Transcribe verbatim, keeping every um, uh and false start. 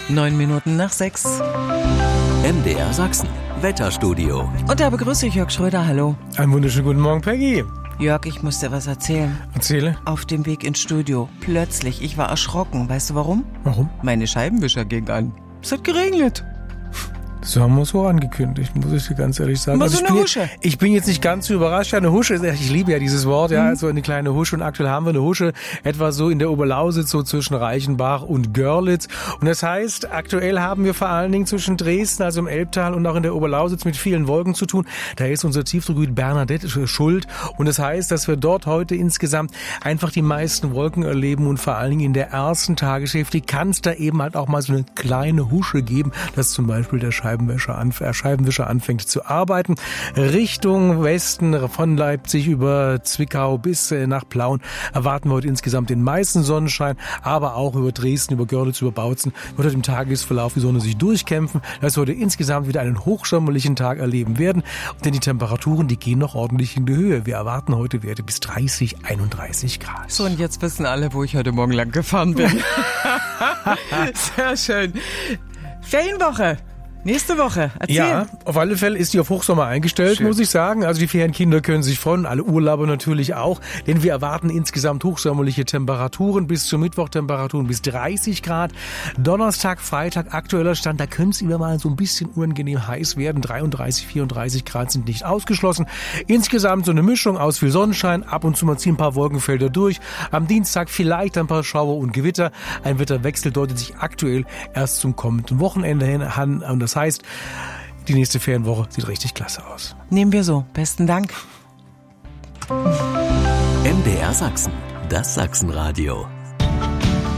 Neun Minuten nach sechs. M D R Sachsen, Wetterstudio. Und da begrüße ich Jörg Schröder, hallo. Einen wunderschönen guten Morgen, Peggy. Jörg, ich muss dir was erzählen. Erzähle. Auf dem Weg ins Studio. Plötzlich, ich war erschrocken. Weißt du warum? Warum? Meine Scheibenwischer ging an. Es hat geregnet. Das haben wir so angekündigt, muss ich dir ganz ehrlich sagen. Mal Also so ich, eine bin, Husche. ich bin jetzt nicht ganz so überrascht. Ja, eine Husche, ich liebe ja dieses Wort, ja, mhm. so eine kleine Husche. Und aktuell haben wir eine Husche, etwa so in der Oberlausitz, so zwischen Reichenbach und Görlitz. Und das heißt, aktuell haben wir vor allen Dingen zwischen Dresden, also im Elbtal und auch in der Oberlausitz mit vielen Wolken zu tun. Da ist unser Tiefdruckgebiet Bernadette schuld. Und das heißt, dass wir dort heute insgesamt einfach die meisten Wolken erleben. Und vor allen Dingen in der ersten Tageshälfte kann es da eben halt auch mal so eine kleine Husche geben, dass zum Beispiel der Scheibenwischer anfängt. Scheibenwischer anfängt zu arbeiten. Richtung Westen von Leipzig über Zwickau bis nach Plauen erwarten wir heute insgesamt den meisten Sonnenschein, aber auch über Dresden, über Görlitz, über Bautzen wird heute im Tagesverlauf die Sonne sich durchkämpfen, dass wir heute insgesamt wieder einen hochsommerlichen Tag erleben werden. Denn die Temperaturen, die gehen noch ordentlich in die Höhe. Wir erwarten heute Werte bis dreißig, einunddreißig Grad. So, und jetzt wissen alle, wo ich heute Morgen lang gefahren bin. Sehr schön. Ferienwoche. Nächste Woche, erzähl. Ja, auf alle Fälle ist die auf Hochsommer eingestellt, Schön. muss ich sagen. Also die Ferienkinder können sich freuen, alle Urlauber natürlich auch. Denn wir erwarten insgesamt hochsommerliche Temperaturen bis zum Mittwoch, Temperaturen bis dreißig Grad. Donnerstag, Freitag, aktueller Stand, da könnte es immer mal so ein bisschen unangenehm heiß werden. dreiunddreißig, vierunddreißig Grad sind nicht ausgeschlossen. Insgesamt so eine Mischung aus viel Sonnenschein, ab und zu mal ziehen ein paar Wolkenfelder durch. Am Dienstag vielleicht ein paar Schauer und Gewitter. Ein Wetterwechsel deutet sich aktuell erst zum kommenden Wochenende hin an. Und das Das heißt, die nächste Ferienwoche sieht richtig klasse aus. Nehmen wir so. Besten Dank. M D R Sachsen, das Sachsenradio.